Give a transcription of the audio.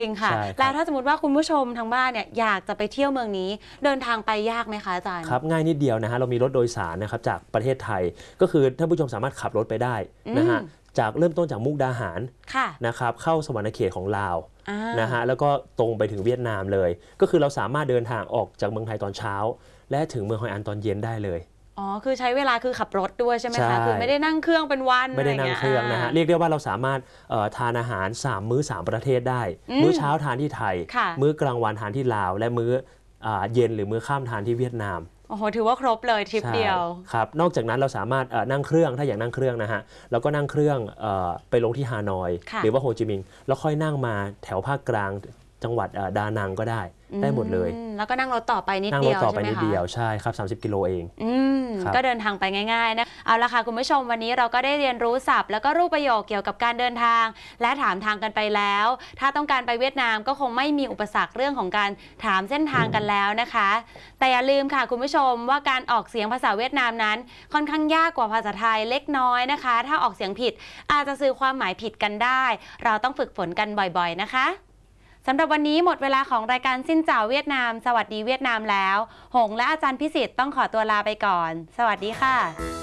จริงค่ะแล้วถ้าสมมติว่าคุณผู้ชมทางบ้านเนี่ยอยากจะไปเที่ยวเมืองนี้เดินทางไปยากไหมคะอาจารย์ครับง่ายนิดเดียวนะฮะเรามีรถโดยสารนะครับจากประเทศไทยก็คือท่านผู้ชมสามารถขับรถไปได้นะฮะจากเริ่มต้นจากมุกดาหารนะครับเข้าสวรรณเขตของลาวนะฮะแล้วก็ตรงไปถึงเวียดนามเลยก็คือเราสามารถเดินทางออกจากเมืองไทยตอนเช้าและถึงเมืองฮอยอันตอนเย็นได้เลยอ๋อคือใช้เวลาคือขับรถด้วยใช่ไหมคะคือไม่ได้นั่งเครื่องเป็นวันไม่ได้นั่งเครื่องนะฮะเรียกได้ว่าเราสามารถทานอาหาร3มื้อ3ประเทศได้มื้อเช้าทานที่ไทยมื้อกลางวันทานที่ลาวและมื้อเย็นหรือมื้อค่ำทานที่เวียดนามโอ้โหถือว่าครบเลยทริปเดียวครับนอกจากนั้นเราสามารถนั่งเครื่องถ้าอยากนั่งเครื่องนะฮะแล้วก็นั่งเครื่องไปลงที่ฮานอยหรือว่าโฮจิมินห์แล้วค่อยนั่งมาแถวภาคกลางจังหวัดดานังก็ได้หมดเลยแล้วก็นั่งรถต่อไปนิดเดียวใช่ไหมคะนั่งรถต่อไปนิดเดียวใช่ครับ30 กิโลเองก็เดินทางไปง่ายๆนะเอาละค่ะคุณผู้ชมวันนี้เราก็ได้เรียนรู้ศัพท์แล้วก็รูปประโยคเกี่ยวกับการเดินทางและถามทางกันไปแล้วถ้าต้องการไปเวียดนามก็คงไม่มีอุปสรรคเรื่องของการถามเส้นทางกันแล้วนะคะแต่อย่าลืมค่ะคุณผู้ชมว่าการออกเสียงภาษาเวียดนามนั้นค่อนข้างยากกว่าภาษาไทยเล็กน้อยนะคะถ้าออกเสียงผิดอาจจะสื่อความหมายผิดกันได้เราต้องฝึกฝนกันบ่อยๆนะคะสำหรับวันนี้หมดเวลาของรายการสิ้นเจ้าเวียดนามสวัสดีเวียดนามแล้วหงและอาจารย์พิสิทธิ์ต้องขอตัวลาไปก่อนสวัสดีค่ะ